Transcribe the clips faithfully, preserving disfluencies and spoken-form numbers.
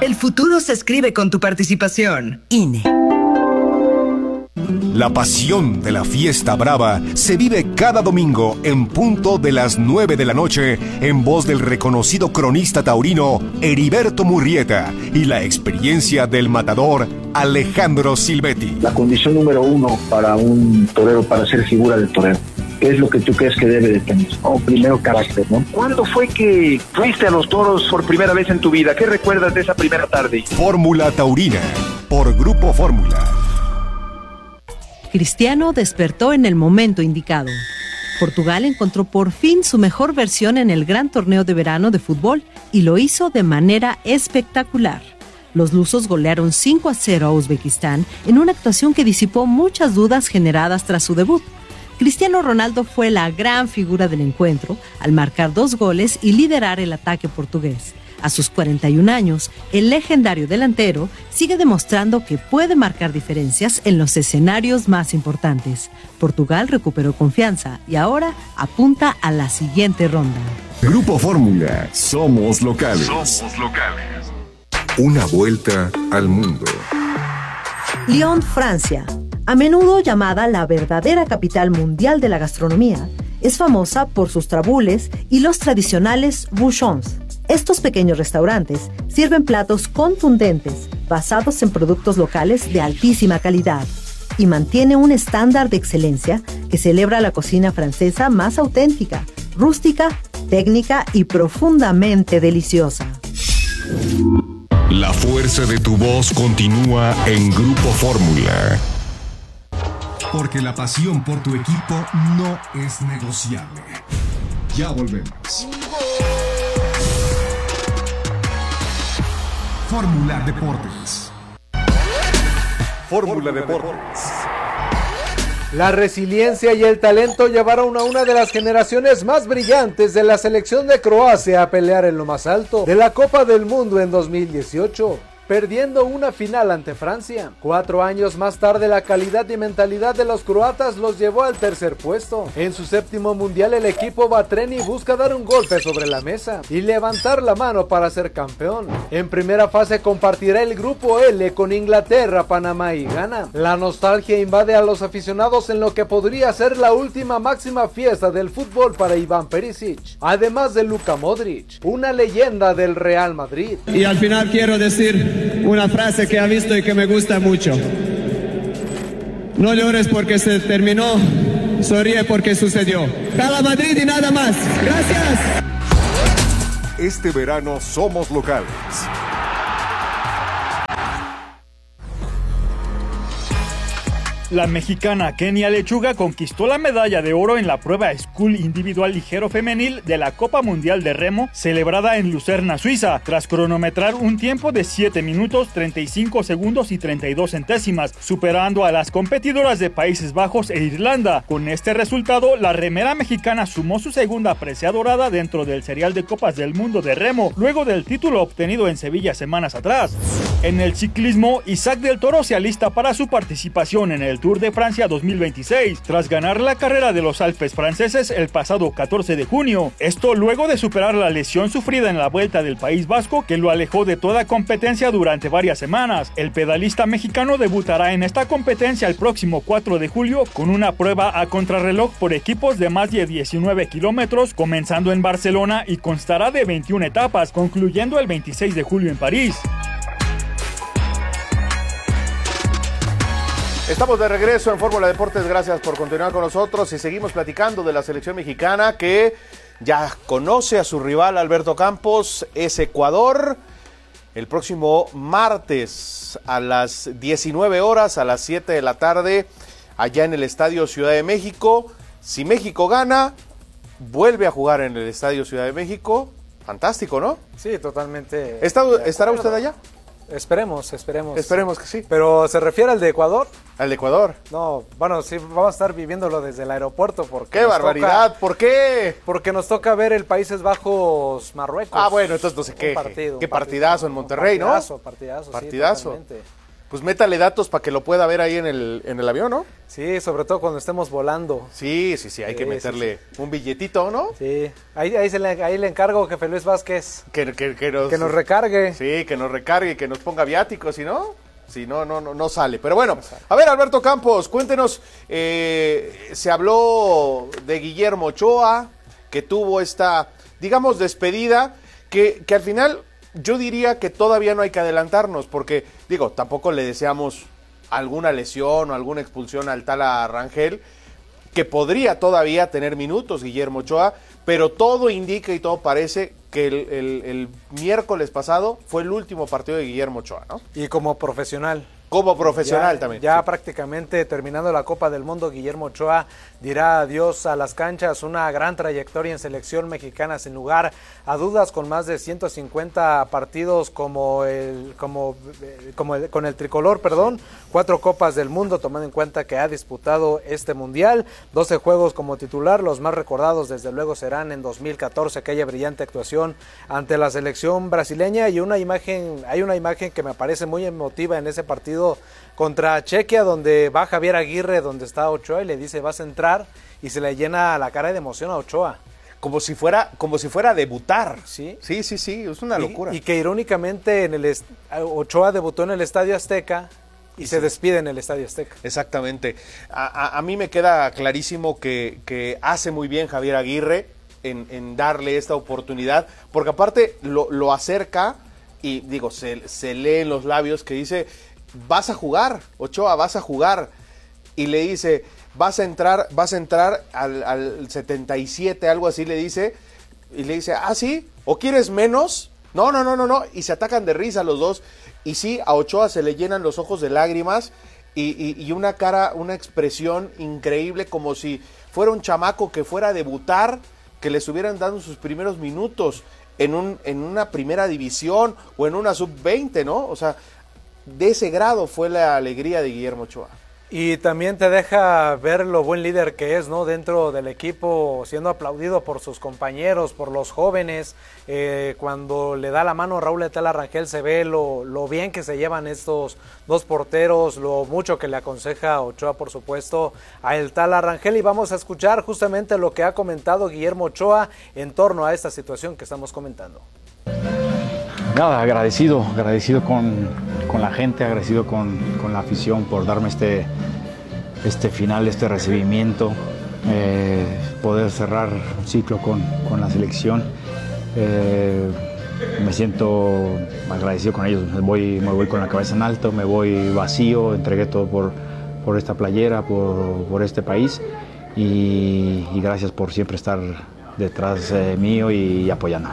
El futuro se escribe con tu participación. I N E. La pasión de la fiesta brava se vive cada domingo en punto de las nueve de la noche en voz del reconocido cronista taurino Heriberto Murrieta y la experiencia del matador Alejandro Silvetti. La condición número uno para un torero, para ser figura del torero, ¿qué es lo que tú crees que debe de tener? Oh, primero, carácter, ¿no? ¿Cuándo fue que fuiste a los toros por primera vez en tu vida? ¿Qué recuerdas de esa primera tarde? Fórmula Taurina, por Grupo Fórmula. Cristiano despertó en el momento indicado. Portugal encontró por fin su mejor versión en el gran torneo de verano de fútbol y lo hizo de manera espectacular. Los lusos golearon cinco a cero a Uzbekistán en una actuación que disipó muchas dudas generadas tras su debut. Cristiano Ronaldo fue la gran figura del encuentro al marcar dos goles y liderar el ataque portugués. A sus cuarenta y un años, el legendario delantero sigue demostrando que puede marcar diferencias en los escenarios más importantes. Portugal recuperó confianza y ahora apunta a la siguiente ronda. Grupo Fórmula, somos locales. Somos locales. Una vuelta al mundo. Lyon, Francia. A menudo llamada la verdadera capital mundial de la gastronomía, es famosa por sus trabules y los tradicionales bouchons. Estos pequeños restaurantes sirven platos contundentes, basados en productos locales de altísima calidad, y mantiene un estándar de excelencia que celebra la cocina francesa más auténtica, rústica, técnica y profundamente deliciosa. La fuerza de tu voz continúa en Grupo Fórmula. Porque la pasión por tu equipo no es negociable. Ya volvemos. Fórmula Deportes. Fórmula Deportes. La resiliencia y el talento llevaron a una de las generaciones más brillantes de la selección de Croacia a pelear en lo más alto de la Copa del Mundo en dos mil dieciocho. Perdiendo una final ante Francia. Cuatro años más tarde, la calidad y mentalidad de los croatas los llevó al tercer puesto. En su séptimo mundial, el equipo Batreni busca dar un golpe sobre la mesa y levantar la mano para ser campeón. En primera fase compartirá el grupo L con Inglaterra, Panamá y Ghana. La nostalgia invade a los aficionados en lo que podría ser la última máxima fiesta del fútbol para Iván Perisic, además de Luka Modric, una leyenda del Real Madrid. Y al final quiero decir una frase que he visto y que me gusta mucho. No llores porque se terminó, sonríe porque sucedió. ¡Cala Madrid y nada más! ¡Gracias! Este verano somos locales. La mexicana Kenia Lechuga conquistó la medalla de oro en la prueba School Individual Ligero Femenil de la Copa Mundial de Remo celebrada en Lucerna, Suiza, tras cronometrar un tiempo de siete minutos, treinta y cinco segundos y treinta y dos centésimas, superando a las competidoras de Países Bajos e Irlanda. Con este resultado, la remera mexicana sumó su segunda presea dorada dentro del serial de Copas del Mundo de Remo, luego del título obtenido en Sevilla semanas atrás. En el ciclismo, Isaac del Toro se alista para su participación en el Tour de Francia dos mil veintiséis, tras ganar la carrera de los Alpes franceses el pasado catorce de junio. Esto luego de superar la lesión sufrida en la Vuelta del País Vasco, que lo alejó de toda competencia durante varias semanas. El pedalista mexicano debutará en esta competencia el próximo cuatro de julio con una prueba a contrarreloj por equipos de más de diecinueve kilómetros, comenzando en Barcelona y constará de veintiuna etapas, concluyendo el veintiséis de julio en París. Estamos de regreso en Fórmula Deportes, gracias por continuar con nosotros y seguimos platicando de la selección mexicana que ya conoce a su rival Alberto Campos, es Ecuador, el próximo martes a las diecinueve horas, a las siete de la tarde, allá en el Estadio Ciudad de México. Si México gana, vuelve a jugar en el Estadio Ciudad de México, fantástico, ¿no? Sí, totalmente. ¿Está, ¿Estará usted allá? Esperemos, esperemos. Esperemos que sí. ¿Pero se refiere al de Ecuador? ¿Al de Ecuador? No, bueno, sí, vamos a estar viviéndolo desde el aeropuerto. Porque ¡qué barbaridad! Toca, ¿por qué? Porque nos toca ver el Países Bajos, Marruecos. Ah, bueno, entonces no sé qué. Partido, qué partidazo partido, en Monterrey, partidazo, ¿no? Partidazo, partidazo. Partidazo. Sí, pues métale datos para que lo pueda ver ahí en el, en el avión, ¿no? Sí, sobre todo cuando estemos volando. Sí, sí, sí, hay que Sí, meterle sí, sí. un billetito, ¿no? Sí, ahí, ahí, se le, ahí le encargo, jefe Luis Vázquez, Que, que, que, nos, que nos recargue. Sí, que nos recargue, que nos ponga viáticos, si no, si no, no, no, no sale. Pero bueno, a ver, Alberto Campos, cuéntenos, eh, se habló de Guillermo Ochoa, que tuvo esta, digamos, despedida, que, que al final yo diría que todavía no hay que adelantarnos, porque, digo, tampoco le deseamos alguna lesión o alguna expulsión al Tala Rangel, que podría todavía tener minutos Guillermo Ochoa, pero todo indica y todo parece que el, el, el miércoles pasado fue el último partido de Guillermo Ochoa, ¿no? Y como profesional. Como profesional ya, también. Ya sí. prácticamente terminando la Copa del Mundo, Guillermo Ochoa dirá adiós a las canchas, una gran trayectoria en selección mexicana sin lugar a dudas, con más de ciento cincuenta partidos como el, como, como el, con el tricolor, perdón, sí. Cuatro Copas del Mundo, tomando en cuenta que ha disputado este Mundial, doce juegos como titular, los más recordados desde luego serán en dos mil catorce, aquella brillante actuación ante la selección brasileña, y una imagen, hay una imagen que me parece muy emotiva en ese partido contra Chequia, donde va Javier Aguirre, donde está Ochoa, y le dice vas a entrar, y se le llena la cara de emoción a Ochoa. Como si fuera, como si fuera a debutar. Sí, sí, sí, sí, es una locura. Y, y que irónicamente en el est- Ochoa debutó en el Estadio Azteca y, y se sí. despide en el Estadio Azteca. Exactamente. A, a, a mí me queda clarísimo que, que hace muy bien Javier Aguirre en, en darle esta oportunidad, porque aparte lo, lo acerca y digo, se, se lee en los labios que dice, vas a jugar, Ochoa, vas a jugar, y le dice, vas a entrar, vas a entrar al, al setenta y siete, algo así le dice, y le dice, ah, ¿sí? ¿O quieres menos? No, no, no, no, no, y se atacan de risa los dos, y sí, a Ochoa se le llenan los ojos de lágrimas, y, y, y una cara, una expresión increíble, como si fuera un chamaco que fuera a debutar, que le estuvieran dando sus primeros minutos en, un, en una primera división, o en una sub veinte, ¿no? O sea, de ese grado fue la alegría de Guillermo Ochoa. Y también te deja ver lo buen líder que es, ¿no? Dentro del equipo, siendo aplaudido por sus compañeros, por los jóvenes. Eh, cuando le da la mano a Raúl Tala Rangel, se ve lo, lo bien que se llevan estos dos porteros, lo mucho que le aconseja Ochoa, por supuesto, a el Tala Rangel. Y vamos a escuchar justamente lo que ha comentado Guillermo Ochoa en torno a esta situación que estamos comentando. Nada, agradecido, agradecido con, con la gente, agradecido con, con la afición por darme este, este final, este recibimiento, eh, poder cerrar un ciclo con, con la selección. Eh, me siento agradecido con ellos, me voy, me voy con la cabeza en alto, me voy vacío, entregué todo por, por esta playera, por, por este país, y, y gracias por siempre estar detrás eh, mío y, y apoyando.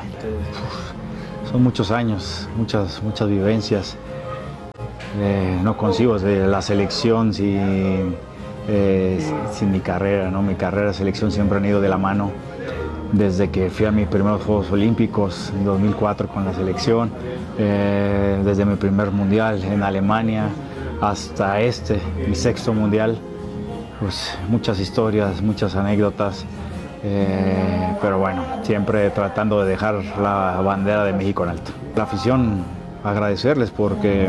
Son muchos años, muchas, muchas vivencias. Eh, no consigo de la selección sin, eh, sin mi carrera, ¿no? Mi carrera y selección siempre han ido de la mano. Desde que fui a mis primeros Juegos Olímpicos en dos mil cuatro con la selección, eh, desde mi primer mundial en Alemania hasta este, mi sexto mundial, pues muchas historias, muchas anécdotas. Eh, pero bueno, siempre tratando de dejar la bandera de México en alto. La afición, agradecerles porque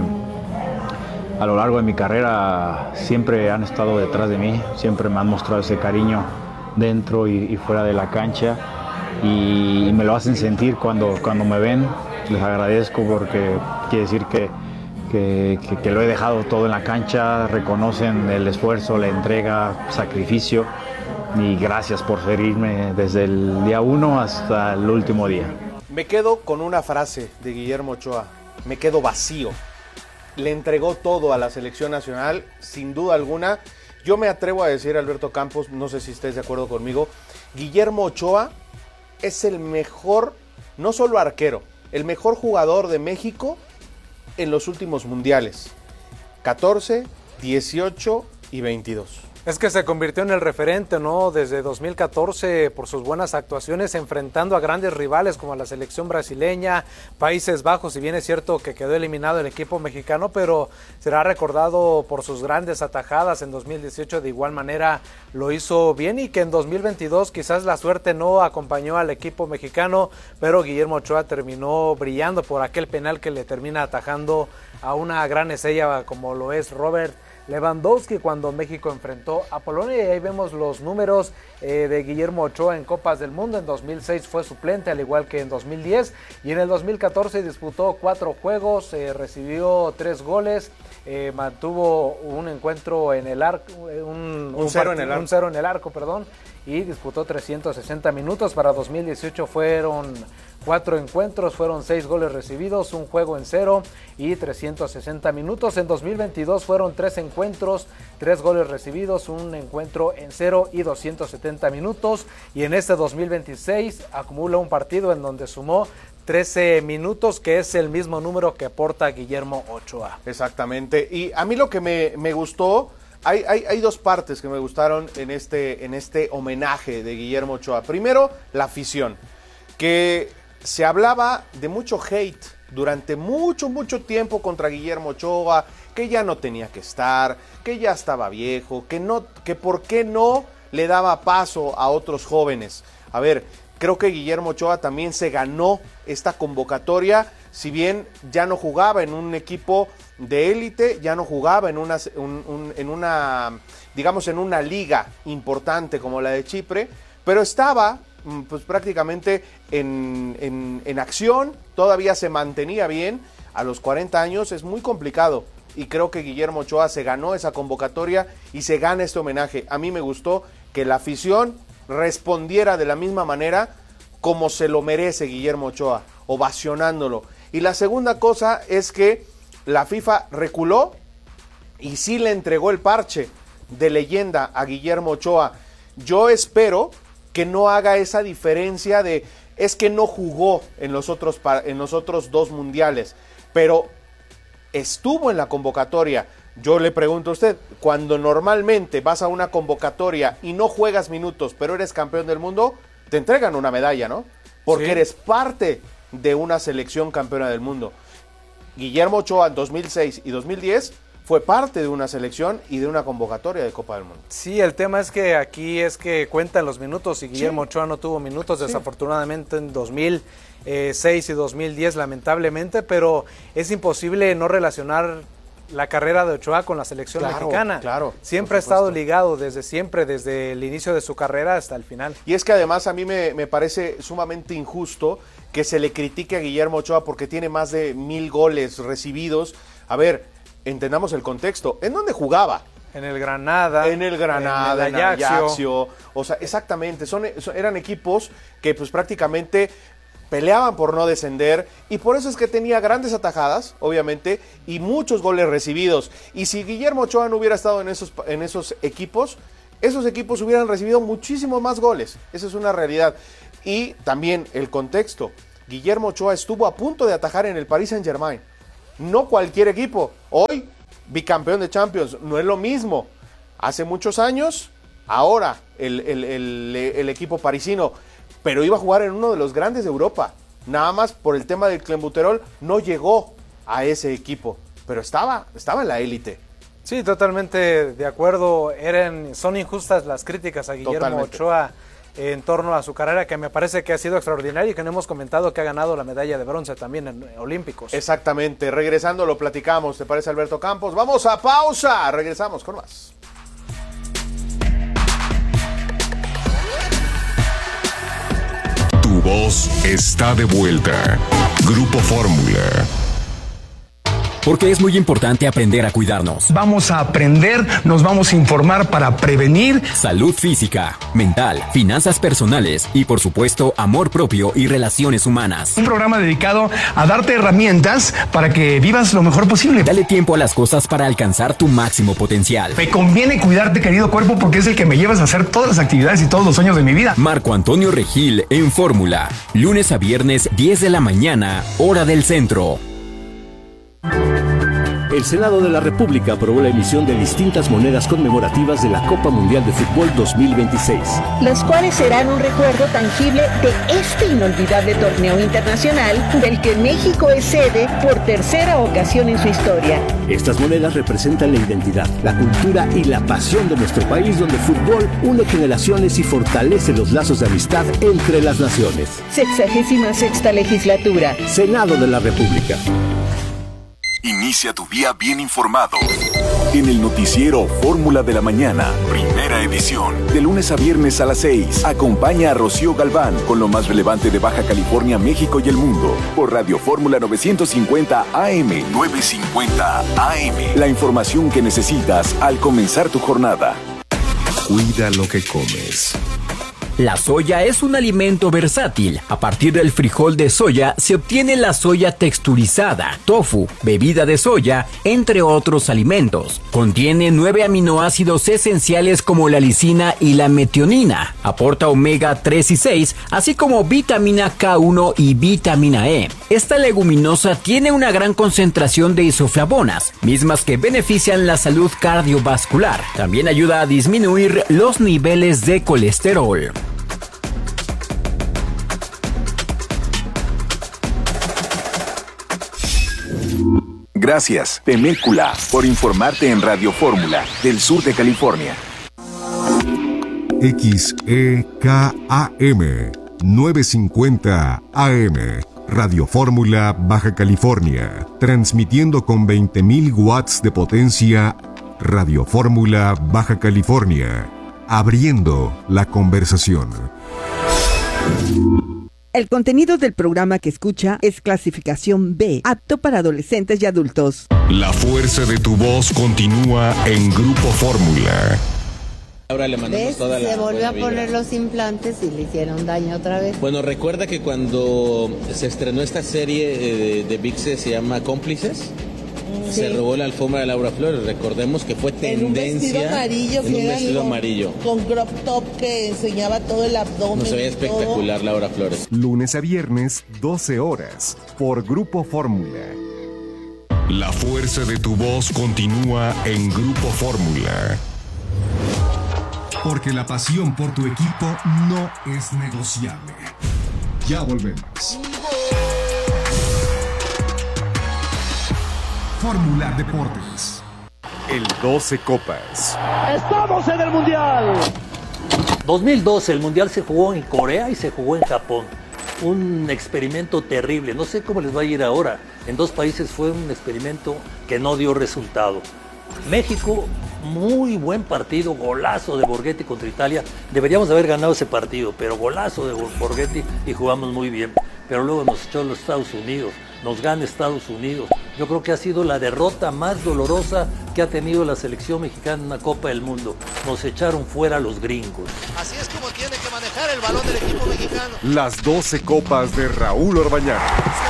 a lo largo de mi carrera siempre han estado detrás de mí, siempre me han mostrado ese cariño dentro y, y fuera de la cancha, y, y me lo hacen sentir cuando, cuando me ven. Les agradezco porque quiere decir que, que, que, que lo he dejado todo en la cancha, reconocen el esfuerzo, la entrega, sacrificio. Y gracias por seguirme desde el día uno hasta el último día. Me quedo con una frase de Guillermo Ochoa, me quedo vacío. Le entregó todo a la selección nacional, sin duda alguna. Yo me atrevo a decir, Alberto Campos, no sé si estés de acuerdo conmigo, Guillermo Ochoa es el mejor, no solo arquero, el mejor jugador de México en los últimos mundiales, catorce, dieciocho y veintidós. Es que se convirtió en el referente, ¿no? Desde dos mil catorce por sus buenas actuaciones, enfrentando a grandes rivales como la selección brasileña, Países Bajos, si bien es cierto que quedó eliminado el equipo mexicano, pero será recordado por sus grandes atajadas. En dos mil dieciocho de igual manera lo hizo bien, y que en dos mil veintidós quizás la suerte no acompañó al equipo mexicano, pero Guillermo Ochoa terminó brillando por aquel penal que le termina atajando a una gran estrella como lo es Robert Lewandowski cuando México enfrentó a Polonia. Y ahí vemos los números eh, de Guillermo Ochoa en Copas del Mundo. En dos mil seis fue suplente, al igual que en dos mil diez, y en el dos mil catorce disputó cuatro juegos, eh, recibió tres goles, eh, mantuvo un encuentro en el arco, un, un, un, cero, part- en el arco. un cero en el arco, perdón, y disputó trescientos sesenta minutos. Para dos mil dieciocho fueron cuatro encuentros, fueron seis goles recibidos, un juego en cero y trescientos sesenta minutos. En dos mil veintidós fueron tres encuentros, tres goles recibidos, un encuentro en cero y doscientos setenta minutos. Y en este dos mil veintiséis acumula un partido en donde sumó trece minutos, que es el mismo número que aporta Guillermo Ochoa. Exactamente. Y a mí lo que me, me gustó, hay, hay, hay dos partes que me gustaron en este, en este homenaje de Guillermo Ochoa. Primero, la afición, que se hablaba de mucho hate durante mucho, mucho tiempo contra Guillermo Ochoa, que ya no tenía que estar, que ya estaba viejo, que no, que por qué no le daba paso a otros jóvenes. A ver, creo que Guillermo Ochoa también se ganó esta convocatoria, si bien ya no jugaba en un equipo de élite, ya no jugaba en una, un, un, en una, digamos, en una liga importante como la de Chipre, pero estaba pues prácticamente en, en, en acción, todavía se mantenía bien. A los cuarenta años es muy complicado, y creo que Guillermo Ochoa se ganó esa convocatoria y se gana este homenaje. A mí me gustó que la afición respondiera de la misma manera como se lo merece Guillermo Ochoa, ovacionándolo. Y la segunda cosa es que la FIFA reculó y sí le entregó el parche de leyenda a Guillermo Ochoa. Yo espero que no haga esa diferencia de, es que no jugó en los otros, en los otros dos mundiales, pero estuvo en la convocatoria. Yo le pregunto a usted, cuando normalmente vas a una convocatoria y no juegas minutos, pero eres campeón del mundo, te entregan una medalla, ¿no? Porque sí, eres parte de una selección campeona del mundo. Guillermo Ochoa en dos mil seis y dos mil diez fue parte de una selección y de una convocatoria de Copa del Mundo. Sí, el tema es que aquí es que cuentan los minutos, y Guillermo sí. Ochoa no tuvo minutos, sí. desafortunadamente en dos mil seis y dos mil diez, lamentablemente, pero es imposible no relacionar la carrera de Ochoa con la selección claro, mexicana. Claro, siempre ha estado ligado desde siempre, desde el inicio de su carrera hasta el final. Y es que además a mí me, me parece sumamente injusto que se le critique a Guillermo Ochoa porque tiene más de mil goles recibidos. A ver, entendamos el contexto. ¿En dónde jugaba? En el Granada. En el Granada, en el Ajaxio. En el Ajaxio. O sea, exactamente. Son, son, eran equipos que pues prácticamente peleaban por no descender, y por eso es que tenía grandes atajadas, obviamente, y muchos goles recibidos. Y si Guillermo Ochoa no hubiera estado en esos, en esos equipos, esos equipos hubieran recibido muchísimos más goles. Esa es una realidad. Y también el contexto. Guillermo Ochoa estuvo a punto de atajar en el Paris Saint-Germain. No cualquier equipo. Hoy, bicampeón de Champions, no es lo mismo. Hace muchos años, ahora el, el, el, el equipo parisino, pero iba a jugar en uno de los grandes de Europa. Nada más por el tema del clenbuterol no llegó a ese equipo, pero estaba, estaba en la élite. Sí, totalmente de acuerdo. Eran, son injustas las críticas a Guillermo totalmente. Ochoa en torno a su carrera, que me parece que ha sido extraordinaria y que no hemos comentado que ha ganado la medalla de bronce también en Olímpicos. Exactamente, regresando lo platicamos, ¿te parece, Alberto Campos? Vamos a pausa, regresamos con más. Tu voz está de vuelta. Grupo Fórmula. Porque es muy importante aprender a cuidarnos. Vamos a aprender, nos vamos a informar para prevenir salud física, mental, finanzas personales y, por supuesto, amor propio y relaciones humanas. Un programa dedicado a darte herramientas para que vivas lo mejor posible. Dale tiempo a las cosas para alcanzar tu máximo potencial. Me conviene cuidarte, querido cuerpo, porque es el que me llevas a hacer todas las actividades y todos los sueños de mi vida. Marco Antonio Regil en Fórmula. Lunes a viernes, diez de la mañana, hora del centro. El Senado de la República aprobó la emisión de distintas monedas conmemorativas de la Copa Mundial de Fútbol dos mil veintiséis. Las cuales serán un recuerdo tangible de este inolvidable torneo internacional del que México es sede por tercera ocasión en su historia. Estas monedas representan la identidad, la cultura y la pasión de nuestro país, donde el fútbol une generaciones y fortalece los lazos de amistad entre las naciones. Sexagésima sexta legislatura. Senado de la República. Inicia tu día bien informado. En el noticiero Fórmula de la Mañana, primera edición. De lunes a viernes a las seis. Acompaña a Rocío Galván con lo más relevante de Baja California, México y el mundo. Por Radio Fórmula novecientos cincuenta A M. novecientos cincuenta A M. La información que necesitas al comenzar tu jornada. Cuida lo que comes. La soya es un alimento versátil. A partir del frijol de soya se obtiene la soya texturizada, tofu, bebida de soya, entre otros alimentos. Contiene nueve aminoácidos esenciales como la lisina y la metionina. Aporta omega tres y seis, así como vitamina K uno y vitamina E. Esta leguminosa tiene una gran concentración de isoflavonas, mismas que benefician la salud cardiovascular. También ayuda a disminuir los niveles de colesterol. Gracias, Temécula, por informarte en Radio Fórmula del sur de California. X E K A M novecientos cincuenta A M. Radio Fórmula Baja California. Transmitiendo con veinte mil watts de potencia. Radio Fórmula Baja California. Abriendo la conversación. El contenido del programa que escucha es clasificación B, apto para adolescentes y adultos. La fuerza de tu voz continúa en Grupo Fórmula. Ahora le mandamos ¿Ves? toda la Se volvió a buena poner vibra. los implantes y le hicieron daño otra vez. Bueno, recuerda que cuando se estrenó esta serie de, de V I X, se llama Cómplices, sí. Se robó la alfombra de Laura Flores. Recordemos que fue tendencia en un vestido amarillo, en un que vestido era con, amarillo. con crop top que enseñaba todo el abdomen. No se veía espectacular, todo. Laura Flores. Lunes a viernes, doce horas, por Grupo Fórmula. La fuerza de tu voz continúa en Grupo Fórmula. Porque la pasión por tu equipo no es negociable. Ya volvemos. Fórmula Deportes. El doce Copas. ¡Estamos en el Mundial! dos mil doce, el Mundial se jugó en Corea y se jugó en Japón. Un experimento terrible. No sé cómo les va a ir ahora. En dos países fue un experimento que no dio resultado. México, muy buen partido, golazo de Borghetti contra Italia. Deberíamos haber ganado ese partido, pero golazo de Borghetti y jugamos muy bien. Pero luego nos echó los Estados Unidos, nos gana Estados Unidos. Yo creo que ha sido la derrota más dolorosa que ha tenido la selección mexicana en una Copa del Mundo. Nos echaron fuera los gringos. Así es como tiene que manejar el balón del equipo mexicano. Las doce Copas de Raúl Orbañanos.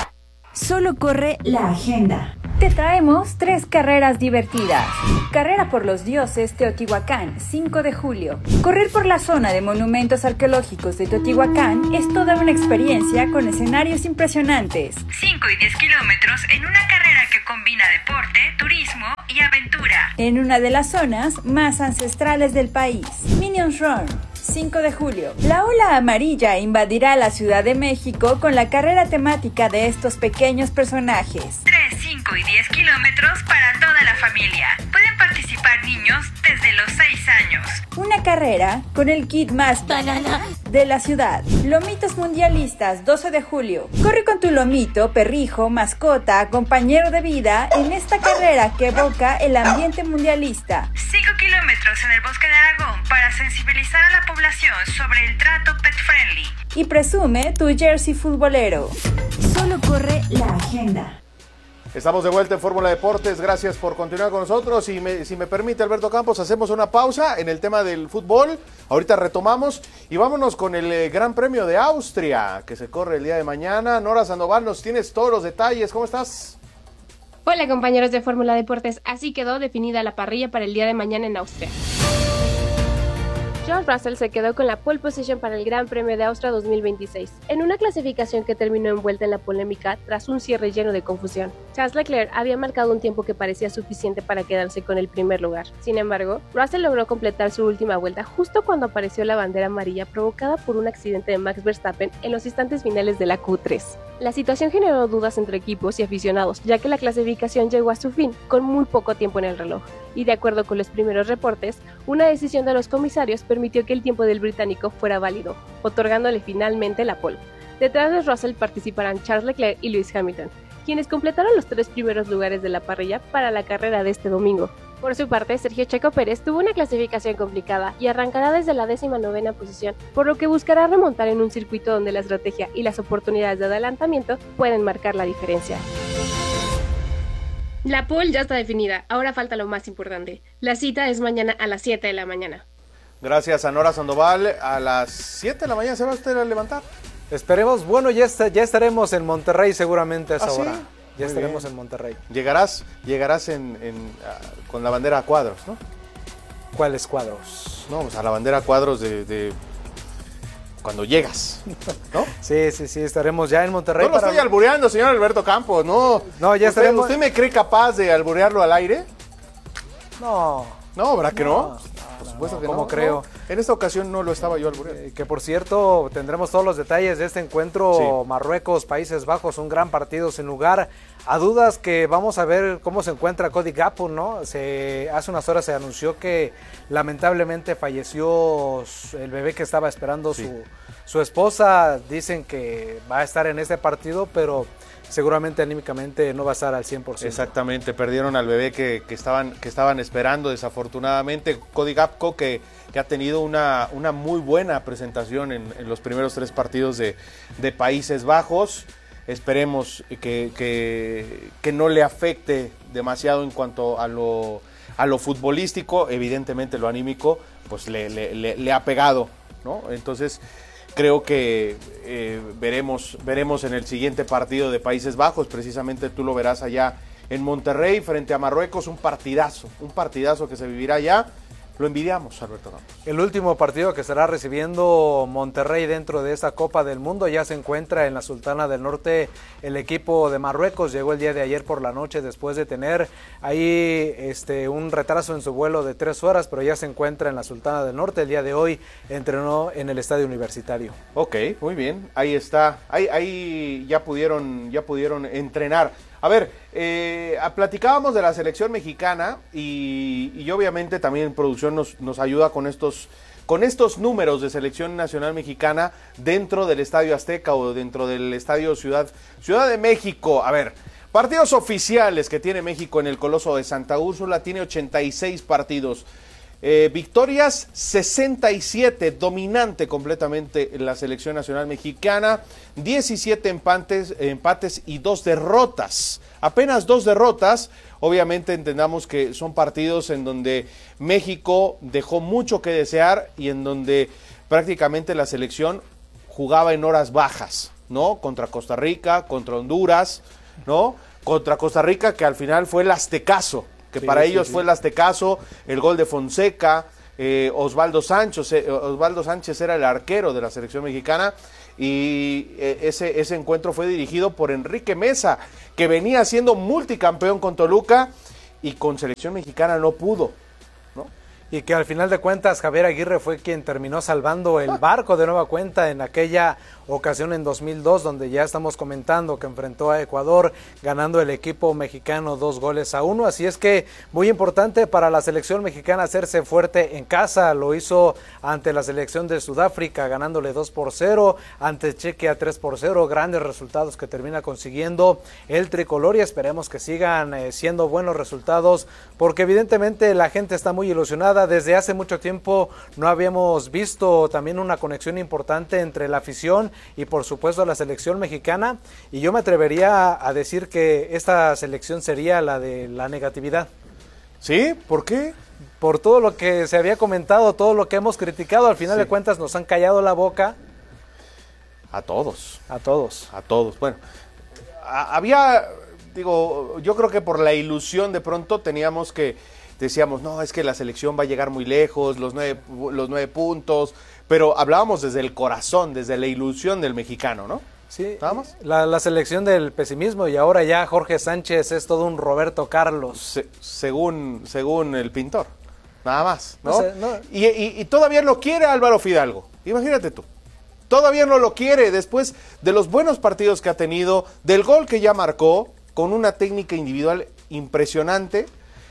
Solo corre la agenda. Te traemos tres carreras divertidas. Carrera por los dioses Teotihuacán, cinco de julio. Correr por la zona de monumentos arqueológicos de Teotihuacán es toda una experiencia con escenarios impresionantes. cinco y diez kilómetros en una carrera que combina deporte, turismo y aventura. En una de las zonas más ancestrales del país, Minions Run. cinco de julio. La ola amarilla invadirá la Ciudad de México con la carrera temática de estos pequeños personajes. tres, cinco y diez kilómetros para toda la familia. Pueden participar niños desde los seis años. Una carrera con el kit más banana de la ciudad. Lomitos mundialistas, doce de julio. Corre con tu lomito, perrijo, mascota, compañero de vida en esta carrera que evoca el ambiente mundialista. cinco kilómetros en el Bosque de Aragón para sensibilizar a la población sobre el trato pet friendly. Y presume tu jersey futbolero. Solo corre la agenda. Estamos de vuelta en Fórmula Deportes, gracias por continuar con nosotros y me, si me permite Alberto Campos, hacemos una pausa en el tema del fútbol, ahorita retomamos y vámonos con el eh, Gran Premio de Austria que se corre el día de mañana. Nora Sandoval, nos tienes todos los detalles, ¿cómo estás? Hola compañeros de Fórmula Deportes, así quedó definida la parrilla para el día de mañana en Austria. George Russell se quedó con la pole position para el Gran Premio de Austria dos mil veintiséis, en una clasificación que terminó envuelta en la polémica tras un cierre lleno de confusión. Charles Leclerc había marcado un tiempo que parecía suficiente para quedarse con el primer lugar. Sin embargo, Russell logró completar su última vuelta justo cuando apareció la bandera amarilla provocada por un accidente de Max Verstappen en los instantes finales de la Q tres. La situación generó dudas entre equipos y aficionados, ya que la clasificación llegó a su fin, con muy poco tiempo en el reloj. Y de acuerdo con los primeros reportes, una decisión de los comisarios permitió que el tiempo del británico fuera válido, otorgándole finalmente la pole. Detrás de Russell participarán Charles Leclerc y Lewis Hamilton, quienes completaron los tres primeros lugares de la parrilla para la carrera de este domingo. Por su parte, Sergio Checo Pérez tuvo una clasificación complicada y arrancará desde la décima novena posición, por lo que buscará remontar en un circuito donde la estrategia y las oportunidades de adelantamiento pueden marcar la diferencia. La pole ya está definida, ahora falta lo más importante. La cita es mañana a las siete de la mañana. Gracias a Nora Sandoval. A las siete de la mañana se va usted a levantar. Esperemos, bueno, ya, está, ya estaremos en Monterrey seguramente a esa ¿Ah, hora. sí? Ya Muy estaremos bien. en Monterrey. Llegarás, llegarás en, en, uh, con la bandera a cuadros, ¿no? ¿Cuáles cuadros? No, pues a la bandera a cuadros de, de cuando llegas, ¿no? Sí, sí, sí, estaremos ya en Monterrey. No lo para... estoy albureando, señor Alberto Campos, no. No, ya ¿Usted, estaremos... ¿Usted me cree capaz de alburearlo al aire? No. No, ¿verdad que no? No, Por supuesto no, que ¿cómo no. creo? No. En esta ocasión no lo estaba yo albureando. Eh, que por cierto, tendremos todos los detalles de este encuentro Sí. Marruecos, Países Bajos, un gran partido sin lugar a dudas, que vamos a ver cómo se encuentra Cody Gakpo, ¿no? Se, hace unas horas se anunció que lamentablemente falleció el bebé que estaba esperando Sí. su, su esposa. Dicen que va a estar en este partido, pero seguramente anímicamente no va a estar al cien por ciento. Exactamente, perdieron al bebé que, que, estaban, que estaban esperando, desafortunadamente. Cody Gakpo, que, que ha tenido una, una muy buena presentación en, en los primeros tres partidos de, de Países Bajos. Esperemos que, que, que no le afecte demasiado en cuanto a lo, a lo futbolístico. Evidentemente lo anímico pues le, le, le, le ha pegado, ¿no? Entonces creo que eh, veremos, veremos en el siguiente partido de Países Bajos. Precisamente tú lo verás allá en Monterrey frente a Marruecos. Un partidazo, un partidazo que se vivirá allá. Lo envidiamos, Alberto Campos. El último partido que estará recibiendo Monterrey dentro de esta Copa del Mundo ya se encuentra en la Sultana del Norte. El equipo de Marruecos llegó el día de ayer por la noche después de tener ahí este, un retraso en su vuelo de tres horas, pero ya se encuentra en la Sultana del Norte. El día de hoy entrenó en el Estadio Universitario. Ok, muy bien, ahí está. Ahí, ahí ya pudieron, ya pudieron entrenar. A ver, eh, platicábamos de la selección mexicana y, y obviamente también producción nos, nos ayuda con estos, con estos números de selección nacional mexicana dentro del Estadio Azteca o dentro del Estadio Ciudad, Ciudad de México. A ver, partidos oficiales que tiene México en el Coloso de Santa Úrsula, tiene ochenta y seis partidos. Eh, victorias sesenta y siete, dominante completamente la selección nacional mexicana, diecisiete empates, empates y dos derrotas, apenas dos derrotas. Obviamente entendamos que son partidos en donde México dejó mucho que desear y en donde prácticamente la selección jugaba en horas bajas, ¿no? Contra Costa Rica, contra Honduras, ¿no? Contra Costa Rica, que al final fue el aztecaso, que sí, para sí, ellos sí. fue el aztecaso, el gol de Fonseca, eh, Osvaldo Sánchez, eh, Osvaldo Sánchez era el arquero de la selección mexicana y eh, ese, ese encuentro fue dirigido por Enrique Mesa, que venía siendo multicampeón con Toluca y con selección mexicana no pudo, ¿no? Y que al final de cuentas Javier Aguirre fue quien terminó salvando el barco de nueva cuenta en aquella ocasión en dos mil dos, donde ya estamos comentando que enfrentó a Ecuador, ganando el equipo mexicano dos goles a uno. Así es que muy importante para la selección mexicana hacerse fuerte en casa. Lo hizo ante la selección de Sudáfrica, ganándole dos por cero, ante Chequia tres por cero. Grandes resultados que termina consiguiendo el tricolor y esperemos que sigan eh, siendo buenos resultados, porque evidentemente la gente está muy ilusionada. Desde hace mucho tiempo no habíamos visto también una conexión importante entre la afición y por supuesto la selección mexicana, y yo me atrevería a decir que esta selección sería la de la negatividad. ¿Sí? ¿Por qué? Por todo lo que se había comentado, todo lo que hemos criticado, al final Sí. de cuentas nos han callado la boca. A todos. A todos. A todos. Bueno, a- había, digo, yo creo que por la ilusión de pronto teníamos que decíamos, no, es que la selección va a llegar muy lejos, los nueve, los nueve puntos, pero hablábamos desde el corazón, desde la ilusión del mexicano, ¿no? Sí, la, la selección del pesimismo, y ahora ya Jorge Sánchez es todo un Roberto Carlos. Se, según, según el pintor, nada más, ¿no? No sé, no. Y, y, y todavía lo quiere Álvaro Fidalgo, imagínate tú. Todavía no lo quiere después de los buenos partidos que ha tenido, del gol que ya marcó, con una técnica individual impresionante.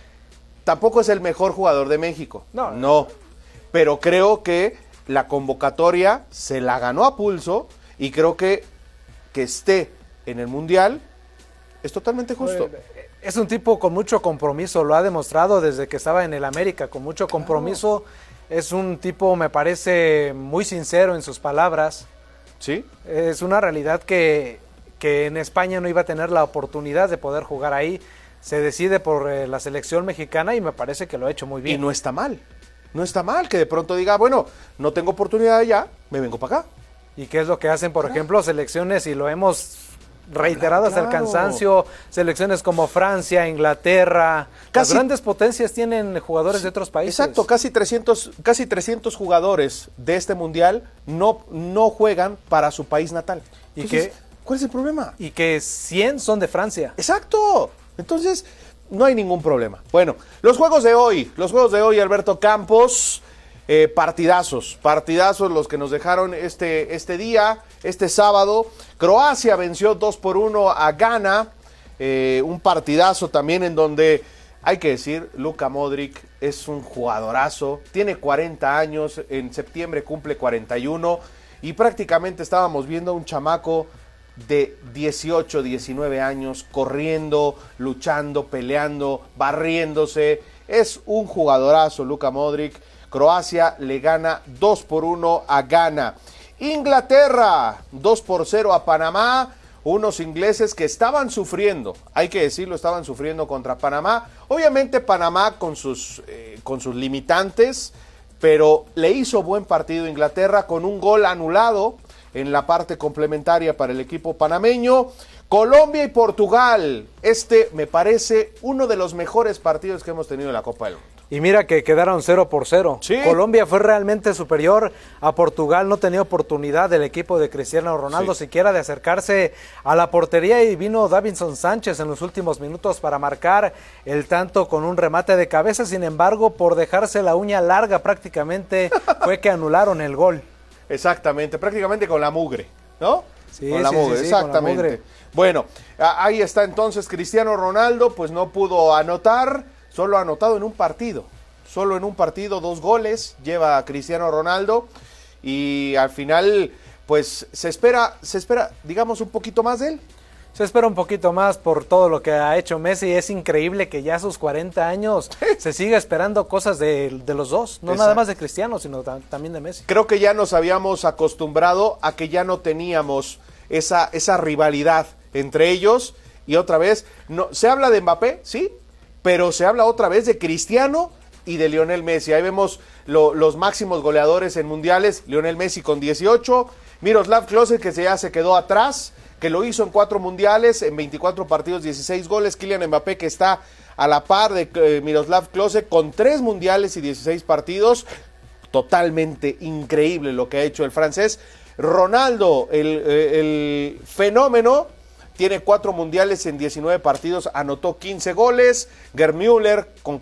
Tampoco es el mejor jugador de México, no, no, pero creo que la convocatoria se la ganó a pulso y creo que que esté en el Mundial es totalmente justo. Es un tipo con mucho compromiso, lo ha demostrado desde que estaba en el América, con mucho compromiso. Claro. Es un tipo, me parece, muy sincero en sus palabras. Sí. Es una realidad que, que en España no iba a tener la oportunidad de poder jugar ahí. Se decide por eh, la selección mexicana y me parece que lo ha hecho muy bien. Y no está mal, no está mal que de pronto diga, bueno, no tengo oportunidad allá, me vengo para acá. ¿Y qué es lo que hacen, por claro. ejemplo, selecciones, y lo hemos reiterado claro, hasta el cansancio, selecciones como Francia, Inglaterra, casi, las grandes potencias tienen jugadores de otros países? Exacto, casi trescientos, casi trescientos jugadores de este Mundial no, no juegan para su país natal. ¿Y Entonces, que, ¿cuál es el problema? Y que cien son de Francia. Exacto, entonces no hay ningún problema. Bueno, los juegos de hoy, los juegos de hoy, Alberto Campos... Eh, partidazos, partidazos los que nos dejaron este, este día, este sábado. Croacia venció dos por uno a Ghana, eh, un partidazo también en donde, hay que decir, Luka Modric es un jugadorazo, tiene cuarenta años, en septiembre cumple cuarenta y uno, y prácticamente estábamos viendo a un chamaco de dieciocho, diecinueve años, corriendo, luchando, peleando, barriéndose. Es un jugadorazo Luka Modric. Croacia le gana dos por uno a Ghana. Inglaterra, dos por cero a Panamá. Unos ingleses que estaban sufriendo, hay que decirlo, estaban sufriendo contra Panamá. Obviamente Panamá con sus, eh, con sus limitantes, pero le hizo buen partido Inglaterra con un gol anulado en la parte complementaria para el equipo panameño. Colombia y Portugal. Este me parece uno de los mejores partidos que hemos tenido en la Copa del Mundo. Y mira que quedaron cero por cero. ¿Sí? Colombia fue realmente superior a Portugal, no tenía oportunidad del equipo de Cristiano Ronaldo sí. siquiera de acercarse a la portería, y vino Davinson Sánchez en los últimos minutos para marcar el tanto con un remate de cabeza. Sin embargo, por dejarse la uña larga prácticamente fue que anularon el gol. Exactamente, prácticamente con la mugre, ¿no? Sí, con la sí, mugre, sí, sí, exactamente. con la mugre. Bueno, ahí está entonces Cristiano Ronaldo, pues no pudo anotar. Solo ha anotado en un partido, solo en un partido, dos goles lleva Cristiano Ronaldo, y al final, pues se espera, se espera, digamos, un poquito más de él. Se espera un poquito más por todo lo que ha hecho Messi. Es increíble que ya a sus cuarenta años se siga esperando cosas de, de los dos, no Exacto. nada más de Cristiano, sino ta- también de Messi. Creo que ya nos habíamos acostumbrado a que ya no teníamos esa, esa rivalidad entre ellos, y otra vez, no, se habla de Mbappé, sí, pero se habla otra vez de Cristiano y de Lionel Messi. Ahí vemos lo, los máximos goleadores en mundiales. Lionel Messi con dieciocho, Miroslav Klose, que ya se quedó atrás, que lo hizo en cuatro mundiales, en veinticuatro partidos, dieciséis goles. Kylian Mbappé, que está a la par de eh, Miroslav Klose, con tres mundiales y dieciséis partidos. Totalmente increíble lo que ha hecho el francés. Ronaldo, el, eh, el fenómeno, tiene cuatro mundiales en diecinueve partidos, anotó quince goles. Gerd Müller con